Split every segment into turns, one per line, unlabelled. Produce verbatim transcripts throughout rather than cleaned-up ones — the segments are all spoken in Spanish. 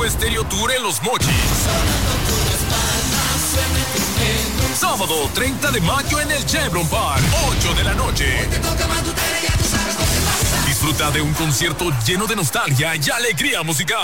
Expo Estéreo Tour en Los Mochis. Sábado treinta de mayo en el Chevron Park, ocho de la noche. Disfruta de un concierto lleno de nostalgia y alegría musical.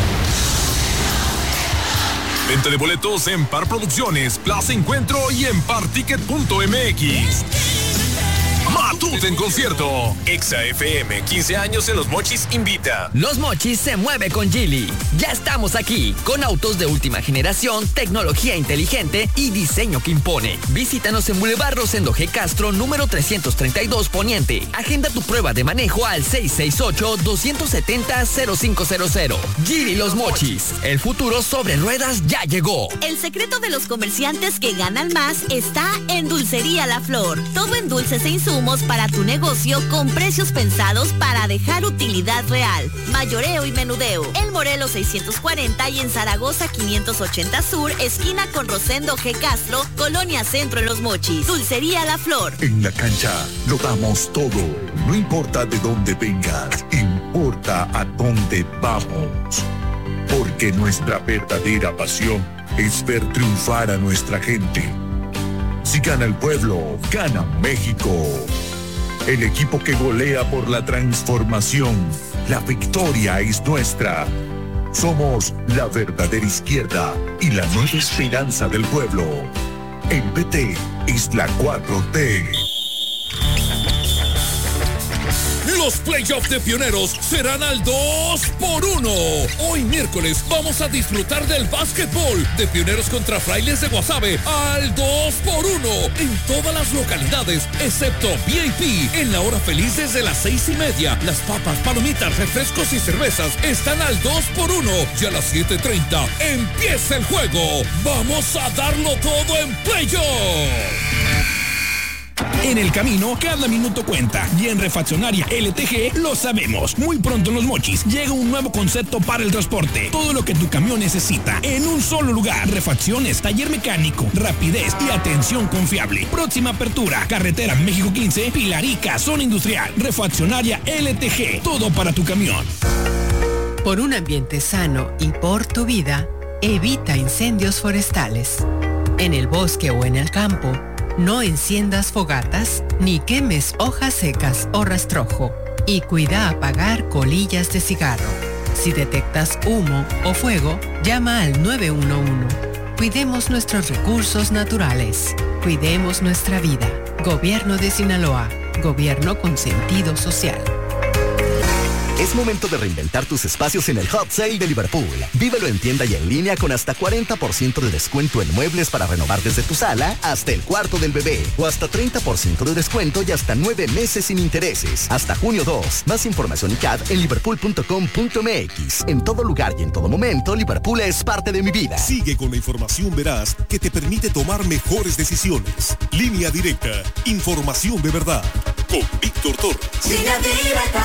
Venta de boletos en Par Producciones, Plaza Encuentro y en particket punto m x. Matute en concierto. Exa F M, quince años en Los Mochis invita.
Los Mochis se mueve con Geely. Ya estamos aquí, con autos de última generación, tecnología inteligente y diseño que impone. Visítanos en Boulevard Rosendo G. Castro, número trescientos treinta y dos Poniente. Agenda tu prueba de manejo al seis seis ocho, dos siete cero, cero cinco cero cero. Geely Los Mochis. El futuro sobre ruedas ya llegó.
El secreto de los comerciantes que ganan más está en Dulcería La Flor. Todo en dulces e insumos para tu negocio con precios pensados para dejar utilidad real. Mayoreo y menudeo. El Morelos seiscientos cuarenta y en Zaragoza quinientos ochenta Sur, esquina con Rosendo G. Castro, Colonia Centro en Los Mochis. Dulcería La Flor.
En la cancha lo damos todo. No importa de dónde vengas, importa a dónde vamos. Porque nuestra verdadera pasión es ver triunfar a nuestra gente. Si gana el pueblo, gana México. El equipo que golea por la transformación. La victoria es nuestra. Somos la verdadera izquierda y la nueva esperanza del pueblo. El P T es la cuatro T.
Los playoffs de Pioneros serán al dos por uno. Hoy miércoles vamos a disfrutar del básquetbol de Pioneros contra Frailes de Guasave al dos por uno en todas las localidades, excepto V I P. En la hora feliz desde las seis y media, las papas, palomitas, refrescos y cervezas están al dos por uno. Y a las siete treinta empieza el juego. Vamos a darlo todo en playoffs.
En el camino, cada minuto cuenta. Y en Refaccionaria L T G lo sabemos. Muy pronto en Los Mochis llega un nuevo concepto para el transporte. Todo lo que tu camión necesita en un solo lugar. Refacciones, taller mecánico, rapidez y atención confiable. Próxima apertura, carretera México quince, Pilarica, zona industrial. Refaccionaria L T G. Todo para tu camión.
Por un ambiente sano y por tu vida, evita incendios forestales. En el bosque o en el campo, no enciendas fogatas ni quemes hojas secas o rastrojo y cuida apagar colillas de cigarro. Si detectas humo o fuego, llama al nueve uno uno. Cuidemos nuestros recursos naturales. Cuidemos nuestra vida. Gobierno de Sinaloa. Gobierno con sentido social.
Es momento de reinventar tus espacios en el Hot Sale de Liverpool. Vívelo en tienda y en línea con hasta cuarenta por ciento de descuento en muebles para renovar desde tu sala hasta el cuarto del bebé. O hasta treinta por ciento de descuento y hasta nueve meses sin intereses. Hasta junio dos. Más información y C A D en liverpool punto com punto m x. En todo lugar y en todo momento, Liverpool es parte de mi vida.
Sigue con la información veraz que te permite tomar mejores decisiones. Línea Directa. Información de verdad. Con Víctor Torres.
Línea Directa.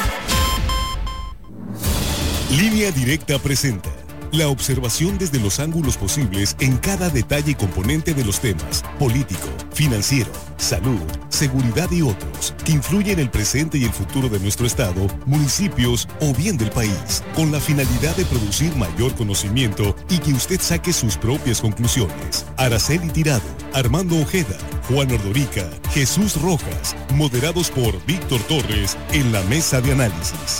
Línea Directa presenta la observación desde los ángulos posibles en cada detalle y componente de los temas político, financiero, salud, seguridad y otros que influyen en el presente y el futuro de nuestro estado, municipios o bien del país, con la finalidad de producir mayor conocimiento y que usted saque sus propias conclusiones. Araceli Tirado, Armando Ojeda, Juan Ordorica, Jesús Rojas, moderados por Víctor Torres en la mesa de análisis.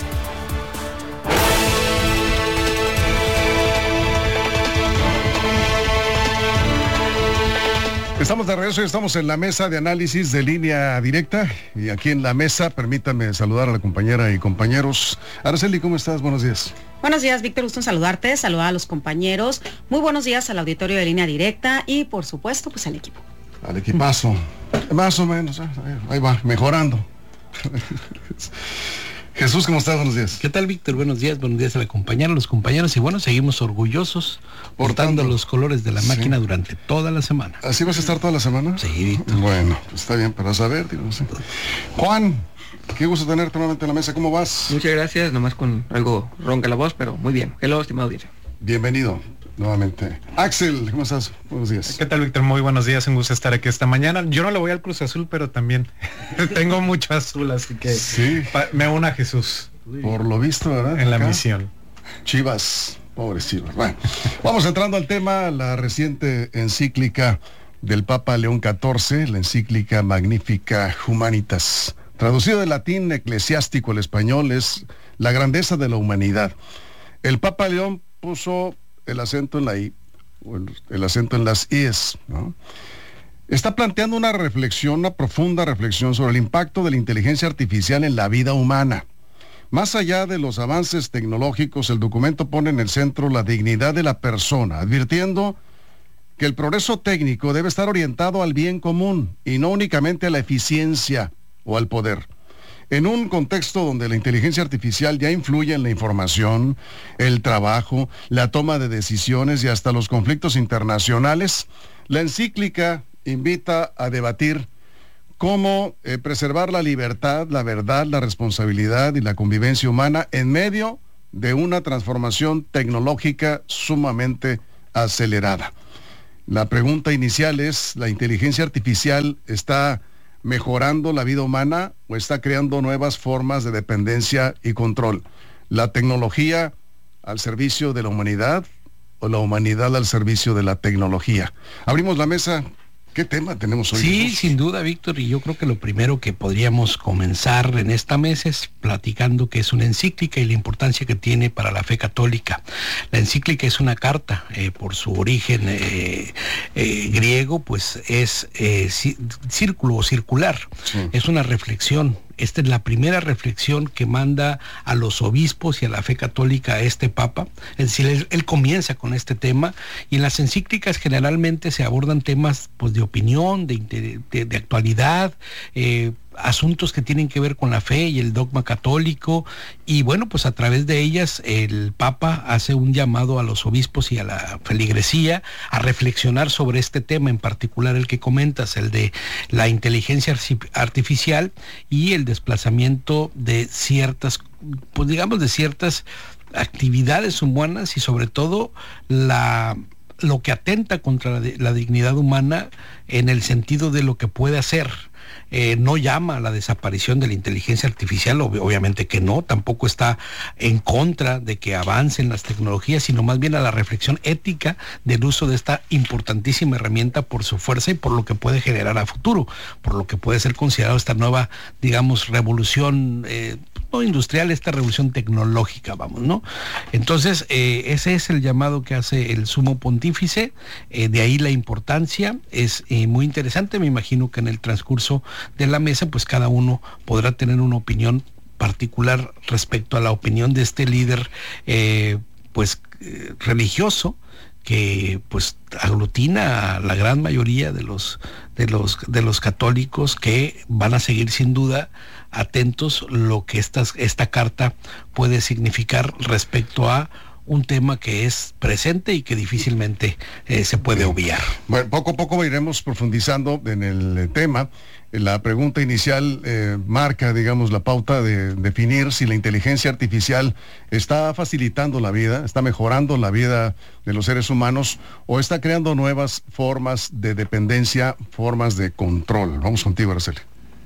Estamos de regreso y estamos en la mesa de análisis de Línea Directa. Y aquí en la mesa, permítame saludar a la compañera y compañeros. Araceli, ¿cómo estás? Buenos días.
Buenos días, Víctor, gusto en saludarte, saludar a los compañeros. Muy buenos días al auditorio de Línea Directa y, por supuesto, pues al equipo.
Al equipazo. Más o menos, ahí va, mejorando. Jesús, ¿cómo estás? Buenos días.
¿Qué tal, Víctor? Buenos días, buenos días a la compañera, a los compañeros. Y bueno, seguimos orgullosos portando los colores de la máquina sí. durante toda la semana.
¿Así vas a estar toda la semana?
Sí, Víctor.
Bueno, pues está bien, para saber, digo, no sé. Juan, qué gusto tenerte nuevamente en la mesa. ¿Cómo vas?
Muchas gracias, nomás con algo ronca la voz, pero muy bien. Hello, estimado audiencia.
Bienvenido. Nuevamente. Axel, ¿cómo estás? Buenos días.
¿Qué tal, Víctor? Muy buenos días, un gusto estar aquí esta mañana. Yo no le voy al Cruz Azul, pero también tengo mucho azul, así que
sí.
me uno a Jesús.
Por lo visto, ¿verdad?
En la
Acá.
misión.
Chivas. Pobrecito. Bueno, vamos entrando al tema, la reciente encíclica del Papa León catorce, la encíclica Magnificat Humanitas. Traducido del latín eclesiástico al español es la grandeza de la humanidad. El Papa León puso el acento en la I, o el, el acento en las I's, ¿no? Está planteando una reflexión, una profunda reflexión sobre el impacto de la inteligencia artificial en la vida humana. Más allá de los avances tecnológicos, el documento pone en el centro la dignidad de la persona, advirtiendo que el progreso técnico debe estar orientado al bien común y no únicamente a la eficiencia o al poder. En un contexto donde la inteligencia artificial ya influye en la información, el trabajo, la toma de decisiones y hasta los conflictos internacionales, la encíclica invita a debatir cómo eh, preservar la libertad, la verdad, la responsabilidad y la convivencia humana en medio de una transformación tecnológica sumamente acelerada. La pregunta inicial es, ¿la inteligencia artificial está mejorando la vida humana o está creando nuevas formas de dependencia y control? ¿La tecnología al servicio de la humanidad o la humanidad al servicio de la tecnología? Abrimos la mesa. ¿Qué tema tenemos hoy?
Sí, sin duda, Víctor, y yo creo que lo primero que podríamos comenzar en esta mesa es platicando que es una encíclica y la importancia que tiene para la fe católica. La encíclica es una carta, eh, por su origen eh, eh, griego, pues es eh, círculo o circular, sí. Es una reflexión. Esta es la primera reflexión que manda a los obispos y a la fe católica a este Papa. Es decir, él, él comienza con este tema, y en las encíclicas generalmente se abordan temas pues de opinión, de, de, de actualidad, eh, asuntos que tienen que ver con la fe y el dogma católico, y bueno, pues a través de ellas el Papa hace un llamado a los obispos y a la feligresía a reflexionar sobre este tema, en particular el que comentas, el de la inteligencia artificial y el desplazamiento de ciertas, pues digamos, de ciertas actividades humanas, y sobre todo la lo que atenta contra la, la dignidad humana en el sentido de lo que puede hacer. Eh, no llama a la desaparición de la inteligencia artificial, ob- obviamente que no, tampoco está en contra de que avancen las tecnologías, sino más bien a la reflexión ética del uso de esta importantísima herramienta por su fuerza y por lo que puede generar a futuro, por lo que puede ser considerado esta nueva, digamos, revolución eh, no industrial, esta revolución tecnológica, vamos, ¿no? Entonces, eh, ese es el llamado que hace el sumo pontífice, eh, de ahí la importancia, es eh, muy interesante. Me imagino que en el transcurso de la mesa, pues cada uno podrá tener una opinión particular respecto a la opinión de este líder, eh, pues eh, religioso, que pues aglutina a la gran mayoría de los de los de los católicos, que van a seguir sin duda atentos lo que esta, esta carta puede significar respecto a un tema que es presente y que difícilmente eh, se puede obviar.
Bueno, poco a poco iremos profundizando en el tema. La pregunta inicial eh, marca, digamos, la pauta de definir si la inteligencia artificial está facilitando la vida, está mejorando la vida de los seres humanos, o está creando nuevas formas de dependencia, formas de control. Vamos contigo, Araceli.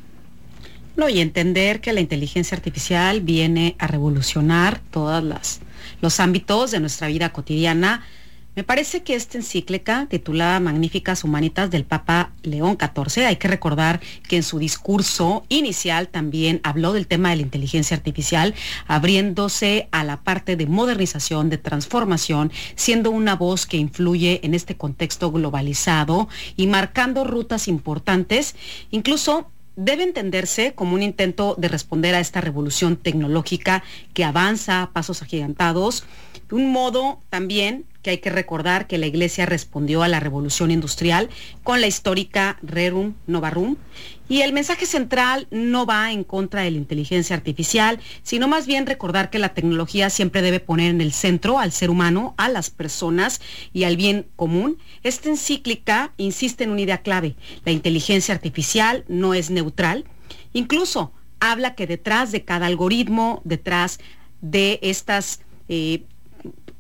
No, y entender que la inteligencia artificial viene a revolucionar todas las los ámbitos de nuestra vida cotidiana. Me parece que esta encíclica, titulada Magnificat Humanitas del Papa León catorce, hay que recordar que en su discurso inicial también habló del tema de la inteligencia artificial, abriéndose a la parte de modernización, de transformación, siendo una voz que influye en este contexto globalizado y marcando rutas importantes. Incluso debe entenderse como un intento de responder a esta revolución tecnológica que avanza a pasos agigantados, de un modo también que hay que recordar que la Iglesia respondió a la revolución industrial con la histórica Rerum Novarum, y el mensaje central no va en contra de la inteligencia artificial, sino más bien recordar que la tecnología siempre debe poner en el centro al ser humano, a las personas y al bien común. Esta encíclica insiste en una idea clave: la inteligencia artificial no es neutral. Incluso habla que detrás de cada algoritmo, detrás de estas eh,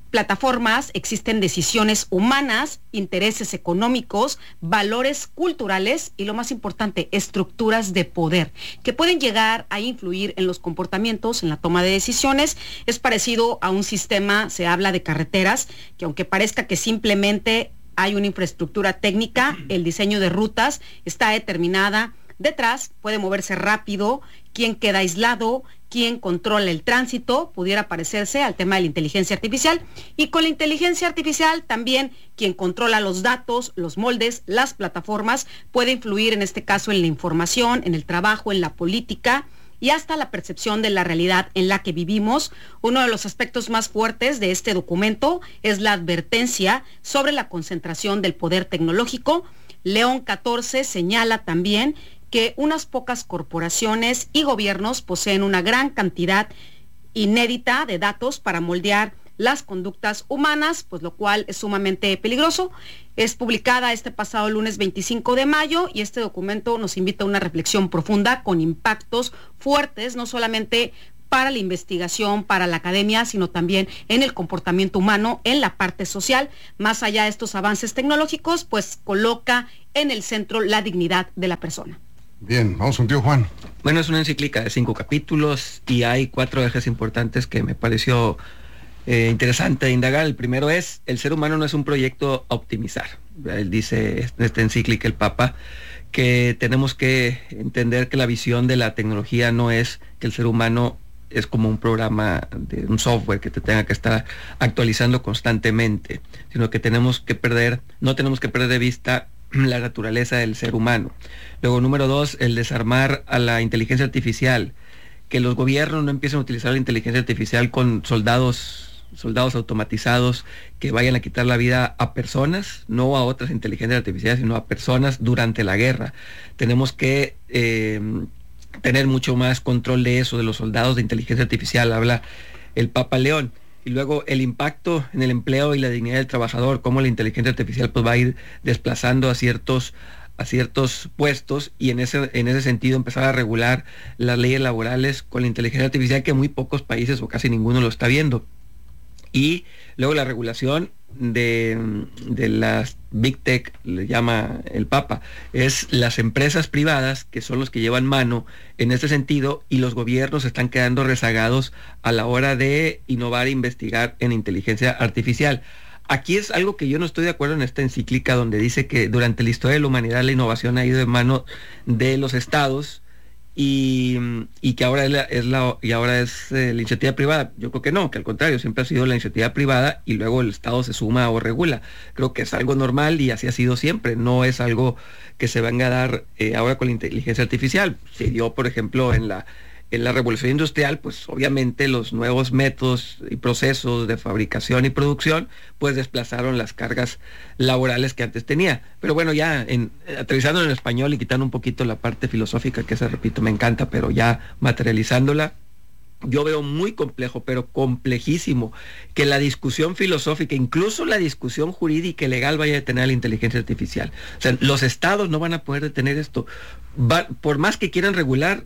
plataformas existen decisiones humanas, intereses económicos, valores culturales y, lo más importante, estructuras de poder que pueden llegar a influir en los comportamientos, en la toma de decisiones. Es parecido a un sistema, se habla de carreteras, que aunque parezca que simplemente hay una infraestructura técnica, el diseño de rutas está determinada. Detrás puede moverse rápido, quién queda aislado, quién controla el tránsito, pudiera parecerse al tema de la inteligencia artificial. Y con la inteligencia artificial también quien controla los datos, los moldes, las plataformas, puede influir en este caso en la información, en el trabajo, en la política y hasta la percepción de la realidad en la que vivimos. Uno de los aspectos más fuertes de este documento es la advertencia sobre la concentración del poder tecnológico. León catorce señala también que unas pocas corporaciones y gobiernos poseen una gran cantidad inédita de datos para moldear las conductas humanas, pues lo cual es sumamente peligroso. Es publicada este pasado lunes veinticinco de mayo y este documento nos invita a una reflexión profunda con impactos fuertes, no solamente para la investigación, para la academia, sino también en el comportamiento humano, en la parte social. Más allá de estos avances tecnológicos, pues coloca en el centro la dignidad de la persona.
Bien, vamos contigo, Juan.
Bueno, es una encíclica de cinco capítulos y hay cuatro ejes importantes que me pareció eh, interesante indagar. El primero es, el ser humano no es un proyecto a optimizar. Él dice en esta encíclica, el Papa, que tenemos que entender que la visión de la tecnología no es que el ser humano es como un programa de un software que te tenga que estar actualizando constantemente, sino que tenemos que perder, no tenemos que perder de vista la naturaleza del ser humano. Luego, número dos, el desarmar a la inteligencia artificial, que los gobiernos no empiecen a utilizar la inteligencia artificial con soldados, soldados automatizados que vayan a quitar la vida a personas, no a otras inteligencias artificiales, sino a personas durante la guerra. Tenemos que eh, tener mucho más control de eso, de los soldados de inteligencia artificial, habla el Papa León. Y luego el impacto en el empleo y la dignidad del trabajador, cómo la inteligencia artificial pues va a ir desplazando a ciertos, a ciertos puestos y en ese, en ese sentido empezar a regular las leyes laborales con la inteligencia artificial, que muy pocos países o casi ninguno lo está viendo. Y luego la regulación de, de las Big Tech, le llama el Papa, es las empresas privadas que son los que llevan mano en este sentido y los gobiernos están quedando rezagados a la hora de innovar e investigar en inteligencia artificial. Aquí es algo que yo no estoy de acuerdo en esta encíclica donde dice que durante la historia de la humanidad la innovación ha ido de mano de los estados y, y que ahora es la, es la y ahora es eh, la iniciativa privada. Yo creo que no, que al contrario, siempre ha sido la iniciativa privada y luego el Estado se suma o regula. Creo que es algo normal y así ha sido siempre, no es algo que se venga a dar eh, ahora con la inteligencia artificial. Se dio, por ejemplo, en la en la revolución industrial, pues obviamente los nuevos métodos y procesos de fabricación y producción pues desplazaron las cargas laborales que antes tenía. Pero bueno, ya en, aterrizando en español y quitando un poquito la parte filosófica, que esa, repito, me encanta, pero ya materializándola, yo veo muy complejo, pero complejísimo, que la discusión filosófica, incluso la discusión jurídica y legal vaya a detener a la inteligencia artificial. O sea, los estados no van a poder detener esto. Va, por más que quieran regular,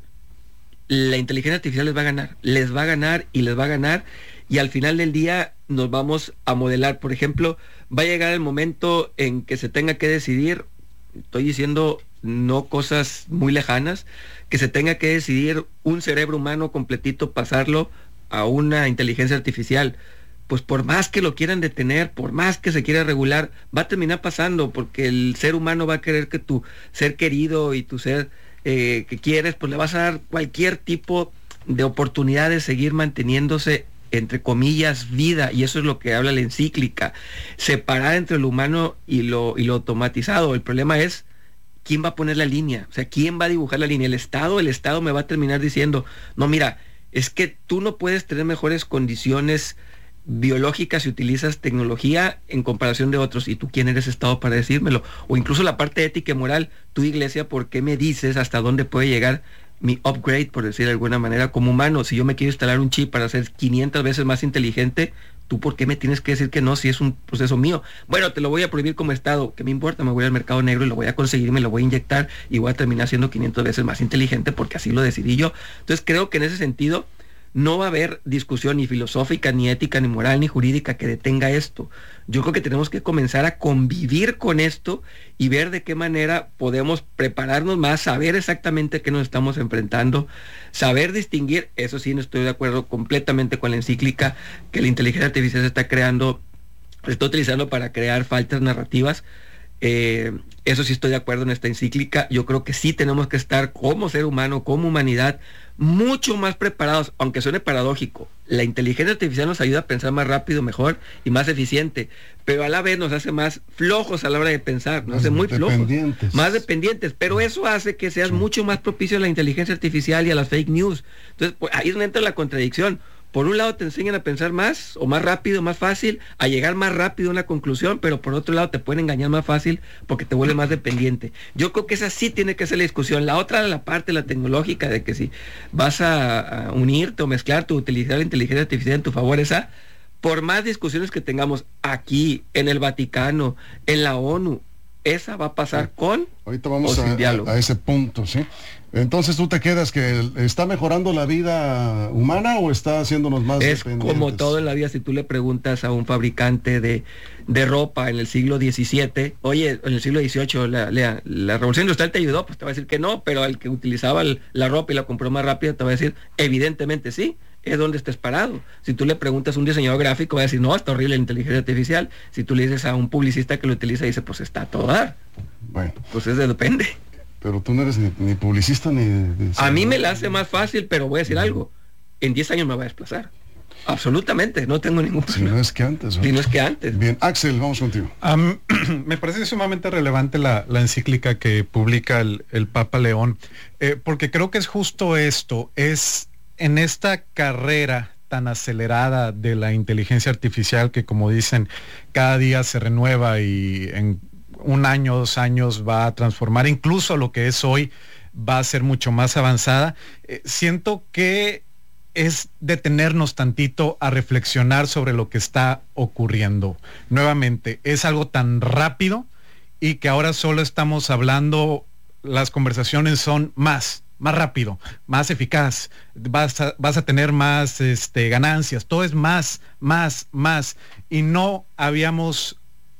la inteligencia artificial les va a ganar, les va a ganar y les va a ganar y al final del día nos vamos a modelar. Por ejemplo, va a llegar el momento en que se tenga que decidir, estoy diciendo no cosas muy lejanas, que se tenga que decidir un cerebro humano completito, pasarlo a una inteligencia artificial. Pues por más que lo quieran detener, por más que se quiera regular, va a terminar pasando porque el ser humano va a querer que tu ser querido y tu ser Eh, que quieres, pues le vas a dar cualquier tipo de oportunidad de seguir manteniéndose, entre comillas, vida, y eso es lo que habla la encíclica, separar entre lo humano y lo, y lo automatizado. El problema es, ¿quién va a poner la línea? O sea, ¿quién va a dibujar la línea? ¿El Estado? El Estado me va a terminar diciendo, no, mira, es que tú no puedes tener mejores condiciones biológicas si utilizas tecnología en comparación de otros, y tú quién eres Estado para decírmelo, o incluso la parte ética y moral, tú Iglesia, ¿por qué me dices hasta dónde puede llegar mi upgrade, por decir de alguna manera, como humano? Si yo me quiero instalar un chip para ser quinientas veces más inteligente, ¿tú por qué me tienes que decir que no si es un proceso mío? Bueno, te lo voy a prohibir como Estado, ¿qué me importa? Me voy al mercado negro y lo voy a conseguir, me lo voy a inyectar y voy a terminar siendo quinientas veces más inteligente porque así lo decidí yo. Entonces creo que en ese sentido no va a haber discusión ni filosófica, ni ética, ni moral, ni jurídica que detenga esto. Yo creo que tenemos que comenzar a convivir con esto y ver de qué manera podemos prepararnos más, saber exactamente a qué nos estamos enfrentando, saber distinguir. Eso sí, no estoy de acuerdo completamente con la encíclica, que la inteligencia artificial se está creando, se está utilizando para crear faltas narrativas. Eh, eso sí estoy de acuerdo en esta encíclica. Yo creo que sí tenemos que estar como ser humano, como humanidad, mucho más preparados, aunque suene paradójico. La inteligencia artificial nos ayuda a pensar más rápido, mejor y más eficiente, pero a la vez nos hace más flojos a la hora de pensar, nos hace muy flojos, más dependientes, pero eso hace que seas sí. mucho más propicio a la inteligencia artificial y a las fake news. Entonces, pues, ahí es donde entra la contradicción. Por un lado te enseñan a pensar más o más rápido, más fácil, a llegar más rápido a una conclusión, pero por otro lado te pueden engañar más fácil porque te vuelve más dependiente. Yo creo que esa sí tiene que ser la discusión. La otra, la parte, la tecnológica, de que si vas a, a unirte o mezclarte o utilizar la inteligencia artificial en tu favor, esa, por más discusiones que tengamos aquí, en el Vaticano, en la ONU, esa va a pasar sí. con
Ahorita vamos a, a, a ese punto, ¿sí? Entonces tú te quedas que está mejorando la vida humana o está haciéndonos más
es
dependientes.
Como todo en la vida, si tú le preguntas a un fabricante de, de ropa en el siglo diecisiete, oye, en el siglo dieciocho la, la, la revolución industrial te ayudó, pues te va a decir que no, pero al que utilizaba el, la ropa y la compró más rápido te va a decir, evidentemente sí, es donde estés parado. Si tú le preguntas a un diseñador gráfico, va a decir, no, está horrible la inteligencia artificial. Si tú le dices a un publicista que lo utiliza, dice, pues está a todo dar.
Bueno.
Pues eso depende.
Pero tú no eres ni, ni publicista ni... ni
a mí me la hace más fácil, pero voy a decir uh-huh. algo. En diez años me va a desplazar. Absolutamente, no tengo ningún problema.
Si no es que antes. ¿no?
Si no es que antes.
Bien, Axel, vamos contigo.
Um, me parece sumamente relevante la, la encíclica que publica el, el Papa León, eh, porque creo que es justo esto, es en esta carrera tan acelerada de la inteligencia artificial que, como dicen, cada día se renueva y en un año, dos años va a transformar incluso lo que es hoy, va a ser mucho más avanzada. Eh, siento que es detenernos tantito a reflexionar sobre lo que está ocurriendo. Nuevamente, es algo tan rápido y que ahora solo estamos hablando, las conversaciones son más, más rápido, más eficaz, vas a, vas a tener más este, ganancias, todo es más, más, más. Y no habíamos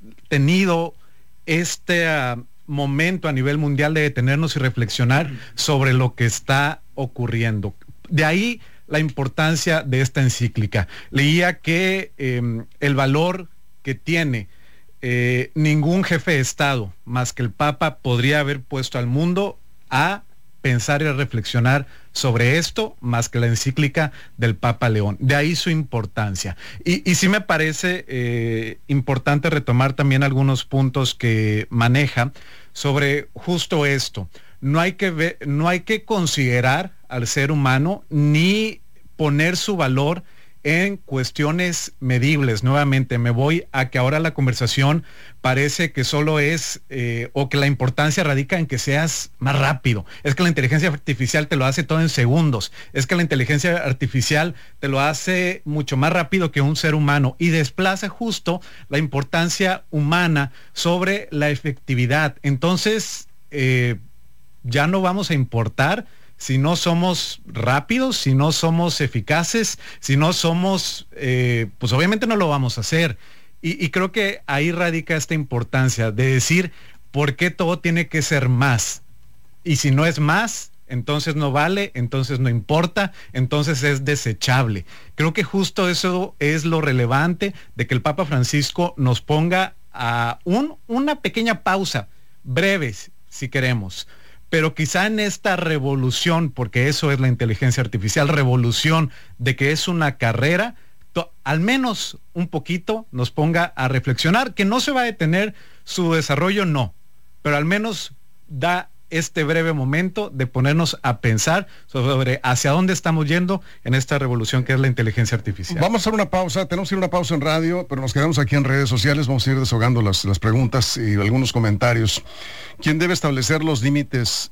tenido este uh, momento a nivel mundial de detenernos y reflexionar sobre lo que está ocurriendo. De ahí la importancia de esta encíclica. Leía que eh, el valor que tiene eh, ningún jefe de Estado más que el Papa podría haber puesto al mundo a pensar y a reflexionar sobre esto más que la encíclica del Papa León. De ahí su importancia. Y, y sí me parece eh, importante retomar también algunos puntos que maneja sobre justo esto. No hay que ver, no hay que considerar al ser humano ni poner su valor en cuestiones medibles. Nuevamente me voy a que ahora la conversación parece que solo es eh, o que la importancia radica en que seas más rápido. Es que la inteligencia artificial te lo hace todo en segundos. Es que la inteligencia artificial te lo hace mucho más rápido que un ser humano y desplaza justo la importancia humana sobre la efectividad. Entonces eh, ya no vamos a importar si no somos rápidos, si no somos eficaces, si no somos, eh, pues obviamente no lo vamos a hacer. Y, y creo que ahí radica esta importancia de decir por qué todo tiene que ser más. Y si no es más, entonces no vale, entonces no importa, entonces es desechable. Creo que justo eso es lo relevante de que el Papa Francisco nos ponga a un, una pequeña pausa, breves, si queremos. Pero quizá en esta revolución, porque eso es la inteligencia artificial, revolución de que es una carrera, to, al menos un poquito nos ponga a reflexionar, que no se va a detener su desarrollo, no, pero al menos da este breve momento de ponernos a pensar sobre hacia dónde estamos yendo en esta revolución que es la inteligencia artificial.
Vamos a hacer una pausa, tenemos que ir a una pausa en radio, pero nos quedamos aquí en redes sociales, vamos a ir desahogando las, las preguntas y algunos comentarios. ¿Quién debe establecer los límites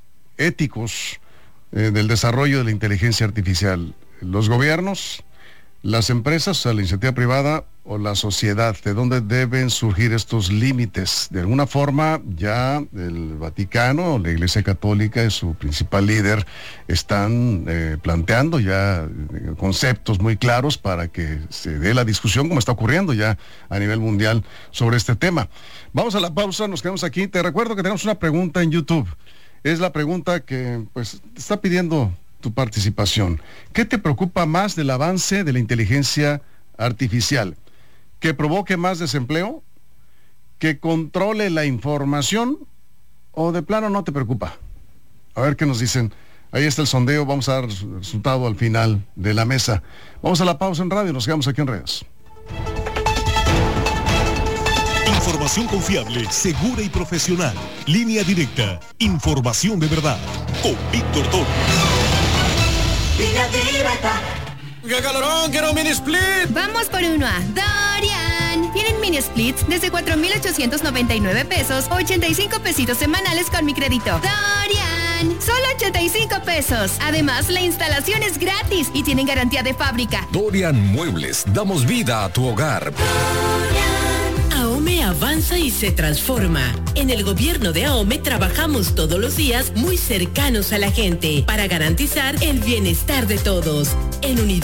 éticos eh, del desarrollo de la inteligencia artificial? ¿Los gobiernos, las empresas, o sea, la iniciativa privada o la sociedad? ¿De dónde deben surgir estos límites? De alguna forma ya el Vaticano, la Iglesia Católica y su principal líder están eh, planteando ya eh, conceptos muy claros para que se dé la discusión como está ocurriendo ya a nivel mundial sobre este tema. Vamos a la pausa, nos quedamos aquí. Te recuerdo que tenemos una pregunta en YouTube. Es la pregunta que pues te está pidiendo tu participación. ¿Qué te preocupa más del avance de la inteligencia artificial? ¿Que provoque más desempleo? ¿Que controle la información? ¿O de plano no te preocupa? A ver qué nos dicen. Ahí está el sondeo, vamos a dar el resultado al final de la mesa. Vamos a la pausa en radio, nos quedamos aquí en redes.
Información confiable, segura y profesional. Línea directa. Información de verdad. Con Víctor Toro.
Línea directa.
¡Qué calorón! ¡Quiero un mini split!
Vamos por uno a Dorian. Tienen mini splits desde cuatro mil ochocientos noventa y nueve pesos, ochenta y cinco pesitos semanales con mi crédito. Dorian, solo ochenta y cinco pesos. Además, la instalación es gratis y tienen garantía de fábrica.
Dorian Muebles, damos vida a tu hogar.
AOME avanza y se transforma. En el gobierno de AOME trabajamos todos los días muy cercanos a la gente para garantizar el bienestar de todos. En unidad